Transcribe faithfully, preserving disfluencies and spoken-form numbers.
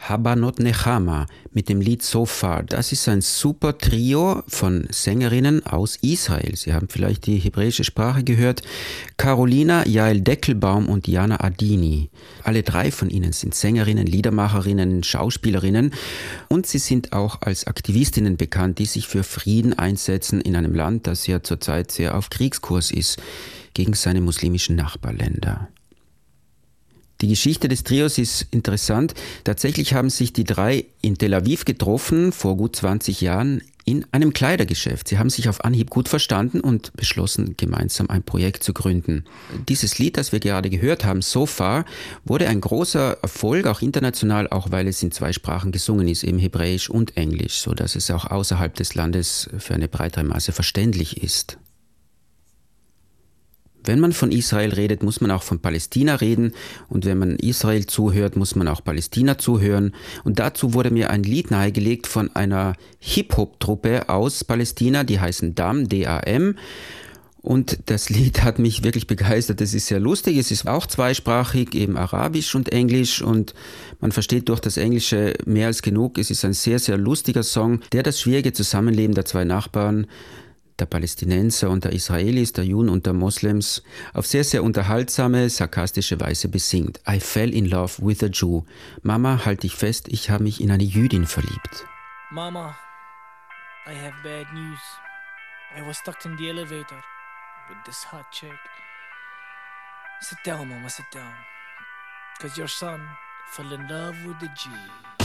Habanot Nechama mit dem Lied So Far. Das ist ein super Trio von Sängerinnen aus Israel. Sie haben vielleicht die hebräische Sprache gehört. Carolina, Yael Deckelbaum und Jana Adini. Alle drei von ihnen sind Sängerinnen, Liedermacherinnen, Schauspielerinnen und sie sind auch als Aktivistinnen bekannt, die sich für Frieden einsetzen in einem Land, das ja zurzeit sehr auf Kriegskurs ist gegen seine muslimischen Nachbarländer. Die Geschichte des Trios ist interessant. Tatsächlich haben sich die drei in Tel Aviv getroffen, vor gut zwanzig Jahren, in einem Kleidergeschäft. Sie haben sich auf Anhieb gut verstanden und beschlossen, gemeinsam ein Projekt zu gründen. Dieses Lied, das wir gerade gehört haben, So Far, wurde ein großer Erfolg, auch international, auch weil es in zwei Sprachen gesungen ist, eben Hebräisch und Englisch, sodass es auch außerhalb des Landes für eine breitere Masse verständlich ist. Wenn man von Israel redet, muss man auch von Palästina reden und wenn man Israel zuhört, muss man auch Palästina zuhören und dazu wurde mir ein Lied nahegelegt von einer Hip-Hop-Truppe aus Palästina, die heißen Dam, D A M und das Lied hat mich wirklich begeistert, es ist sehr lustig, es ist auch zweisprachig, eben Arabisch und Englisch und man versteht durch das Englische mehr als genug, es ist ein sehr, sehr lustiger Song, der das schwierige Zusammenleben der zwei Nachbarn der Palästinenser und der Israelis, der Juden und der Moslems, auf sehr, sehr unterhaltsame, sarkastische Weise besingt. I fell in love with a Jew. Mama, halt dich fest, ich habe mich in eine Jüdin verliebt. Mama, I have bad news. I was stuck in the elevator with this hot chick. Sit down, Mama, sit down. Cause your son fell in love with a Jew.